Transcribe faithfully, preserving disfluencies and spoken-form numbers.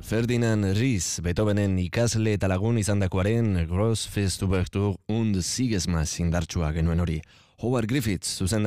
Ferdinand Ries, Beethovenen ikasle eta lagun izandakoaren Gross Festübertur und Siegesmas indartsua genuen hori. Howard Griffiths, zuzen